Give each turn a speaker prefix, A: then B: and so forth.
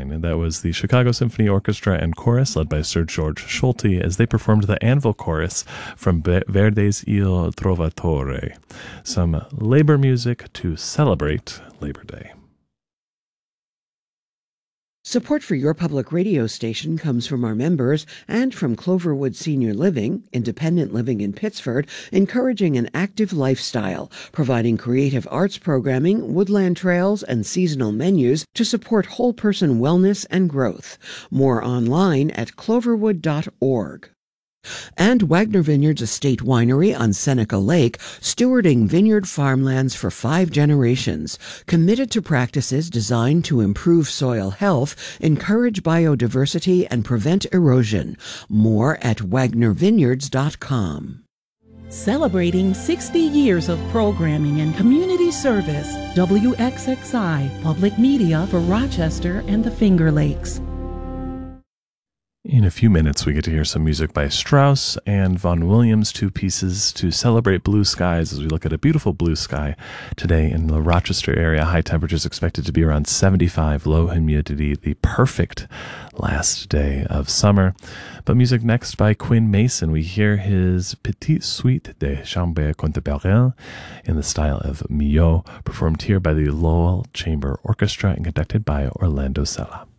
A: 9. That was the Chicago Symphony Orchestra and Chorus, led by Sir George Scholti, as they performed the Anvil Chorus from Verdi's Il Trovatore. Some labor music to celebrate Labor Day.
B: Support for your public radio station comes from our members and from Cloverwood Senior Living, independent living in Pittsford, encouraging an active lifestyle, providing creative arts programming, woodland trails, and seasonal menus to support whole person wellness and growth. More online at cloverwood.org. And Wagner Vineyards Estate Winery on Seneca Lake, stewarding vineyard farmlands for 5 generations, committed to practices designed to improve soil health, encourage biodiversity, and prevent erosion. More at wagnervineyards.com.
C: Celebrating 60 years of programming and community service, WXXI, public media for Rochester and the Finger Lakes.
A: In a few minutes, we get to hear some music by Strauss and Vaughan Williams, 2 pieces to celebrate blue skies as we look at a beautiful blue sky today in the Rochester area. High temperatures expected to be around 75, low humidity, the perfect last day of summer. But music next by Quinn Mason. We hear his Petite Suite de Chambre Contemporaine in the style of Milhaud, performed here by the Lowell Chamber Orchestra and conducted by Orlando Sella.